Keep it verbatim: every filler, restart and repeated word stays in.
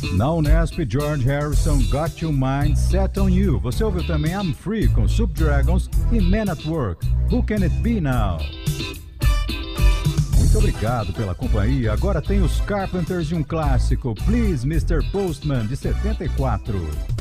Na Unesp, George Harrison, Got Your Mind Set On You. Você ouviu também I'm Free com Subdragons e Man at Work. Who Can It Be Now? Muito obrigado pela companhia. Agora tem os Carpenters de um clássico, Please mister Postman, de setenta e quatro.